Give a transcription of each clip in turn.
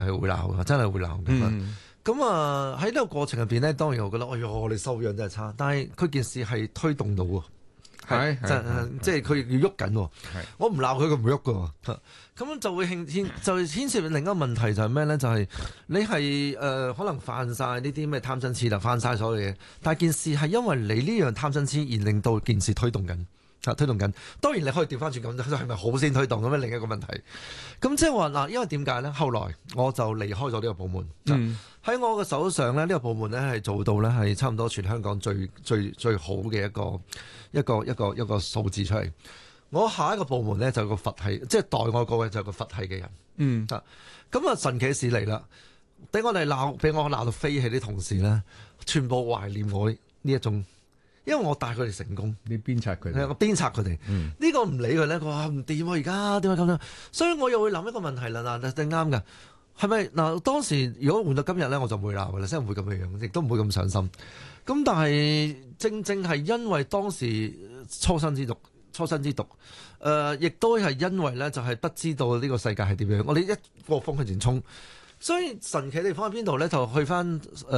係會鬧嘅，真係會鬧嘅。咁啊喺呢個過程入邊咧，當然我覺得，哎呀，我哋修養真係差。但係佢件事係推動到喎，即係佢要喐緊喎。我唔鬧佢，佢唔會喐嘅喎。咁就會牽涉另一個問題就係咩咧？就係、你係可能犯晒呢啲咩貪嗔痴啦，犯晒所有嘢。但係件事係因為你呢樣貪嗔痴而令到件事推動緊。推動緊，當然你可以調翻轉咁，係咪好先推動咁樣？另一個問題，咁即係話嗱，因為點解咧？後來我就離開咗呢個部門，喺我嘅手上咧，呢個部門咧係做到咧係差唔多全香港最好嘅一個數字出嚟。我下一個部門咧就有個佛系，即係代我過嘅就有個佛系嘅人。咁啊神奇事嚟啦，俾我鬧到飛起啲同事咧，全部懷念我呢一種。因為我帶佢哋成功， 你鞭策佢哋， 我鞭策佢哋。呢個唔理佢咧，佢話唔掂啊！而家點解咁樣？所以我又會諗一個問題啦。嗱，正啱嘅，係咪嗱？當時如果換到今日咧，我就唔會鬧嘅啦，真係唔會咁嘅樣，亦都唔會咁上心。咁但係正係因為當時初生之犢，亦都係因為咧就係不知道呢個世界係點樣，我哋一個風向前衝。所以神奇地方喺邊度咧？就去翻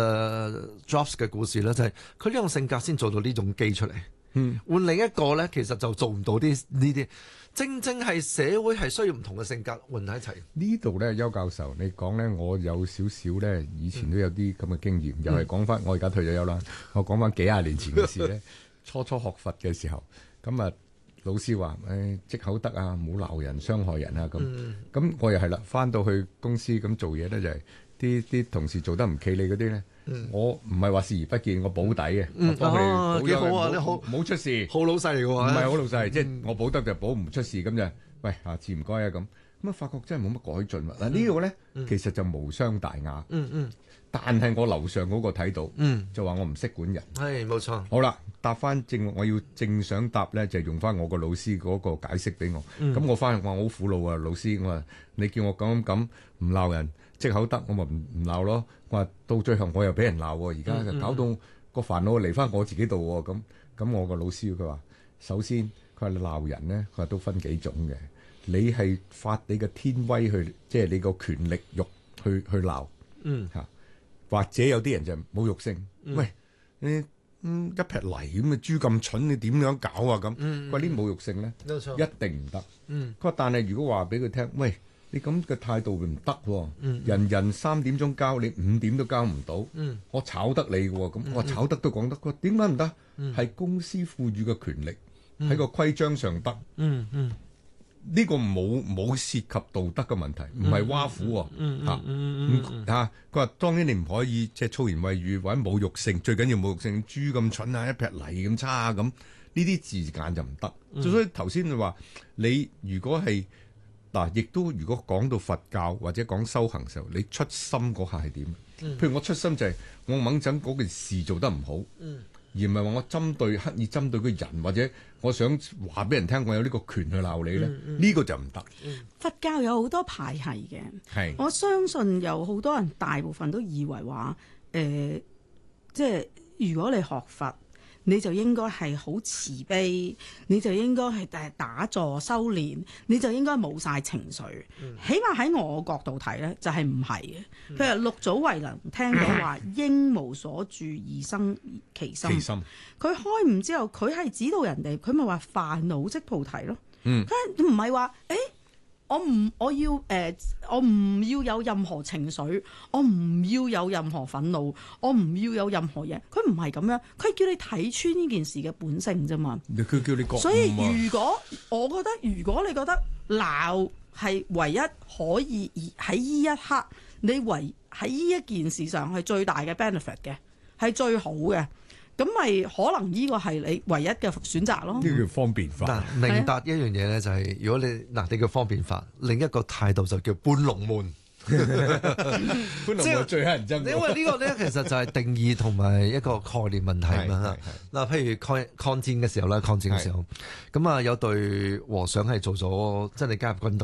Jobs 嘅故事咧，就係佢呢種性格先做到呢種機出嚟。換另一個咧，其實就做唔到呢啲。正係社會係需要唔同嘅性格混喺一齊。 呢度咧，邱教授，你講咧，我有少少咧，以前都有啲咁嘅經驗，又係講翻我而家退咗休啦。我講翻幾廿年前嘅事咧，初學佛嘅時候，咁啊。老師話：積口德啊，唔好鬧人、傷害人啊咁。咁我又係啦，翻到去公司咁做嘢咧，就係啲同事做得唔企理嗰啲咧，我唔係話視而不見，我保底嘅。我幫佢哋保， 幾好啊！你好， 冇出事， 好老細嚟嘅喎。 唔係好老細，即係我保得就保，唔出事咁就，喂，下次唔該啊咁。咁啊，發覺真係冇乜改進喎。嗱呢個咧，其實就無傷大雅。但係我樓上嗰個睇到，就話我唔識管人。 係冇錯。 好啦，答翻我要正想答咧，就用翻我個老師嗰個解釋俾我。咁我翻去我話我好苦惱啊，老師，我話你叫我咁唔鬧人，積口德，我咪唔鬧咯。我話到最後我又俾人鬧喎，而家就搞到個煩惱嚟翻我自己度喎。咁我個老師佢話，首先佢話你鬧人咧，佢話都分幾種嘅。你係發你嘅天威去，即係你個權力欲去鬧，嚇。或者有啲人就侮辱性，喂，你一撇泥咁嘅豬咁蠢，你點樣搞啊咁？佢話呢侮辱性咧，一定唔得。佢話但係如果話俾佢聽，喂，你咁嘅態度唔得喎，人3點鐘交，你5點都交唔到，我炒得你嘅喎，咁我炒得都講得，佢話點解唔得？係公司賦予嘅權力喺個規章上得。呢個冇涉及道德嘅問題，唔係挖苦喎。佢話當然你唔可以即係粗言穢語或者侮辱性，最緊要侮辱性，豬咁蠢啊，一撇泥咁差啊咁，呢啲字眼就唔得。所以頭先你話你如果係嗱，亦都如果講到佛教或者講修行嘅時候，你出心嗰下係點？譬如我出心就係我猛整嗰件事做得唔好。而唔係話我刻意針對個人，或者我想話俾人聽，我有呢個權去鬧你咧，呢個就唔得。 佛教有好多派系嘅，我相信有好多人大部分都以為話，即係如果你學佛，你就應該係好慈悲，你就應該係打坐修練，你就應該冇晒情緒。起碼喺我角度睇咧，就係唔係嘅。譬如六祖慧能聽到話應無所住而生其心，佢開悟之後，佢係指導人哋，佢咪話煩惱即菩提咯。佢唔係話我唔要有任何情緒，我唔要有任何憤怒，我唔要有任何嘢。佢唔係咁樣，佢係叫你睇穿呢件事嘅本性啫嘛。 佢叫你覺悟。 所以我覺得，如果你覺得鬧係唯一可以喺呢一刻，你喺呢一件事上係最大嘅 benefit 嘅，係最好嘅。咁咪可能呢個係你唯一嘅選擇咯。呢個叫方便法。 明白一樣嘢咧，就係如果你叫方便法，另一個態度就叫搬龍門。 搬龍門最乞人憎。 因為呢個咧，其實就係定義同埋一個概念問題嘛。嗱，譬如抗戰嘅時候啦，咁啊有隊和尚係做咗真係加入軍隊。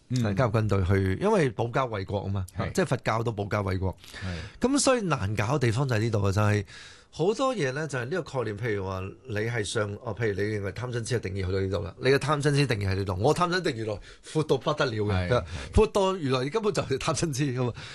加入軍隊去，因為保家衛國啊嘛，即係佛教都保家衛國。咁所以難搞嘅地方就係呢度嘅，就係好多嘢咧，就係呢個概念。譬如話你係譬如你認為貪嗔痴嘅定義去到呢度啦，你嘅貪嗔痴定義喺呢度，我貪嗔定義原來闊到不得了嘅，闊到原來你根本就係貪嗔痴㗎嘛。